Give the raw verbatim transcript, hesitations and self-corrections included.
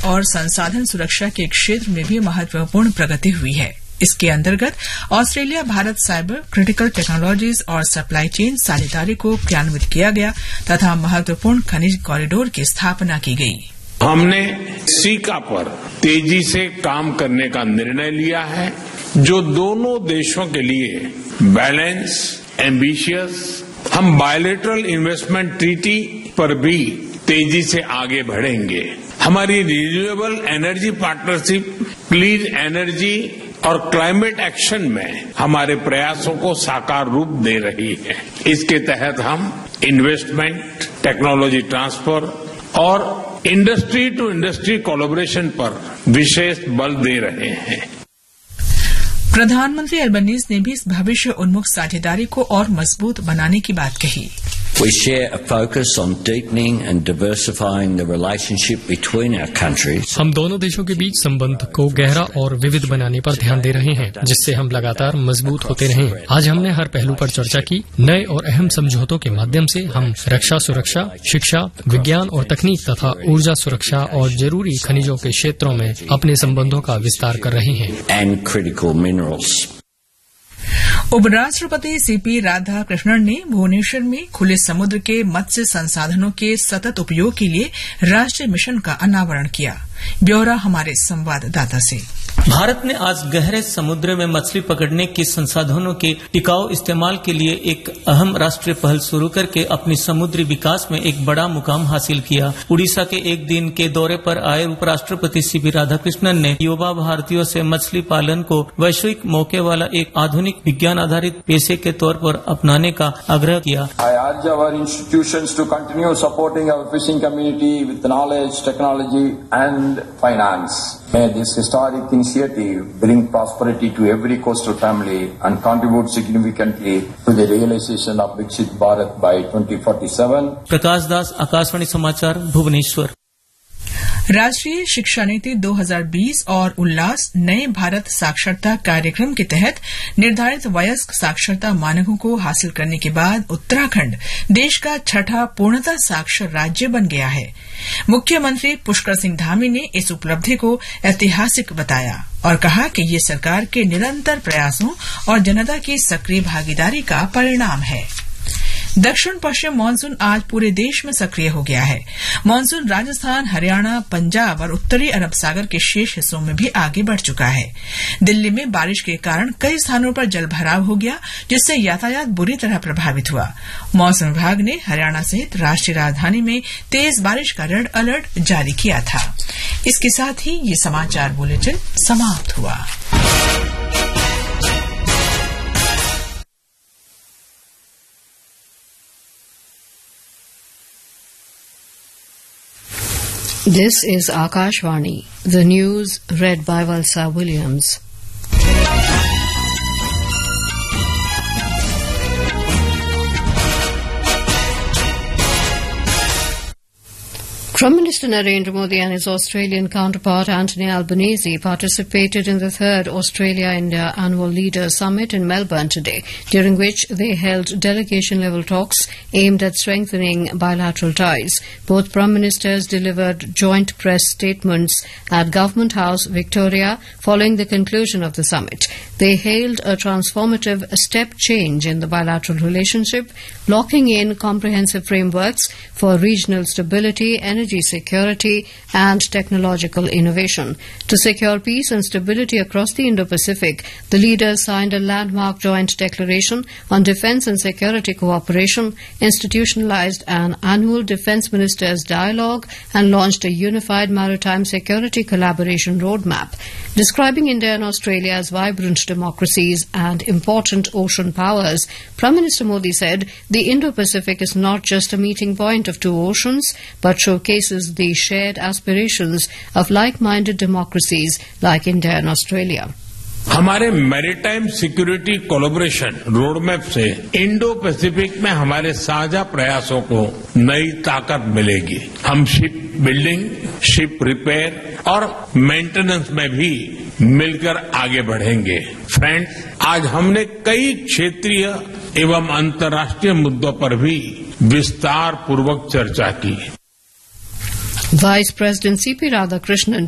और संसाधन सुरक्षा के क्षेत्र में भी महत्वपूर्ण प्रगति हुई है। इसके अंतर्गत Australia Bharat cyber, critical technologies और सप्लाई चेन साझेदारी को क्रियान्वित किया गया तथा महत्वपूर्ण खनिज कॉरिडोर की स्थापना की गई। हमने सीका पर तेजी से काम करने का निर्णय लिया है, जो दोनों देशों के लिए बैलेंस, एम्बिशियस। हम बायलैटरल इन्वेस्टमेंट ट्रीटी पर भी तेजी से आगे बढ़ेंगे। हमारी renewable energy partnership, clean energy और क्लाइमेट एक्शन में हमारे प्रयासों को साकार रूप दे रही है। इसके तहत हम इन्वेस्टमेंट, टेक्नोलॉजी ट्रांसफर और इंडस्ट्री टू इंडस्ट्री कोलैबोरेशन पर विशेष बल दे रहे हैं। प्रधानमंत्री अल्बनीज ने भी इस भविष्य उन्मुख साझेदारी को और मजबूत बनाने की बात कही। We share a focus on deepening and diversifying the relationship between our countries. हम दोनों देशों के बीच संबंध को गहरा और विविध बनाने पर ध्यान दे रहे हैं, जिससे हम लगातार मजबूत होते रहें। आज हमने हर पहलू पर चर्चा की। नए और अहम समझौतों के माध्यम से हम रक्षा सुरक्षा, शिक्षा, विज्ञान और तकनीक तथा ऊर्जा सुरक्षा और जरूरी खनिजों के क्षेत्रों में अपने संबंधों का विस्तार कर रहे हैं। And critical minerals. उपराष्ट्रपति सीपी राधाकृष्णन ने भुवनेश्वर में खुले समुद्र के मत्स्य संसाधनों के सतत उपयोग के लिए राष्ट्रीय मिशन का अनावरण किया। ब्यौरा हमारे संवाददाता से। भारत ने आज गहरे समुद्र में मछली पकड़ने के संसाधनों के टिकाऊ इस्तेमाल के लिए एक अहम राष्ट्रीय पहल शुरू करके अपनी समुद्री विकास में एक बड़ा मुकाम हासिल किया। उड़ीसा के एक दिन के दौरे पर आए उपराष्ट्रपति सीपी राधाकृष्णन ने युवा भारतीयों से मछली पालन को वैश्विक मौके वाला एक आधुनिक विज्ञान आधारित पेशे के तौर पर अपनाने का आग्रह किया। I urge our institutions to continue supporting our fishing community with knowledge, technology and finance. May this historic initiative bring prosperity to every coastal family and contribute significantly to the realization of Viksit Bharat by twenty forty-seven. प्रकाश दास, आकाशवाणी समाचार, भुवनेश्वर। राष्ट्रीय शिक्षा नीति दो हज़ार बीस और उल्लास नए भारत साक्षरता कार्यक्रम के तहत निर्धारित वयस्क साक्षरता मानकों को हासिल करने के बाद उत्तराखंड देश का छठा पूर्णतः साक्षर राज्य बन गया है। मुख्यमंत्री पुष्कर सिंह धामी ने इस उपलब्धि को ऐतिहासिक बताया और कहा कि ये सरकार के निरंतर प्रयासों और जनता की सक्रिय भागीदारी का परिणाम है। दक्षिण पश्चिम मानसून आज पूरे देश में सक्रिय हो गया है। मानसून राजस्थान, हरियाणा, पंजाब और उत्तरी अरब सागर के शेष हिस्सों में भी आगे बढ़ चुका है। दिल्ली में बारिश के कारण कई स्थानों पर जलभराव हो गया, जिससे यातायात बुरी तरह प्रभावित हुआ। मौसम विभाग ने हरियाणा सहित राष्ट्रीय राजधानी में तेज बारिश का रेड अलर्ट जारी किया था। इसके साथ ही ये समाचार बुलेटिन समाप्त हुआ। This is Akashvani, the news read by Valsa Williams. Prime Minister Narendra Modi and his Australian counterpart Anthony Albanese participated in the third Australia-India Annual Leaders Summit in Melbourne today, during which they held delegation-level talks aimed at strengthening bilateral ties. Both Prime Ministers delivered joint press statements at Government House, Victoria, following the conclusion of the summit. They hailed a transformative step change in the bilateral relationship, locking in comprehensive frameworks for regional stability, energy security and technological innovation. To secure peace and stability across the Indo-Pacific, the leaders signed a landmark joint declaration on defence and security cooperation, institutionalised an annual defence ministers' dialogue and launched a unified maritime security collaboration roadmap. Describing India and Australia as vibrant democracies and important ocean powers, Prime Minister Modi said the Indo-Pacific is not just a meeting point of two oceans, but showcases the shared aspirations of like-minded democracies like India and Australia. हमारे maritime security collaboration roadmap से Indo Pacific में हमारे साझा प्रयासों को नई ताकत मिलेगी। हम शिप बिल्डिंग, शिप रिपेयर और मेंटेनेंस में भी मिलकर आगे बढ़ेंगे। फ्रेंड्स, आज हमने कई क्षेत्रीय एवं अंतर्राष्ट्रीय मुद्दों पर भी विस्तार पूर्वक चर्चा की। Vice President C P Radhakrishnan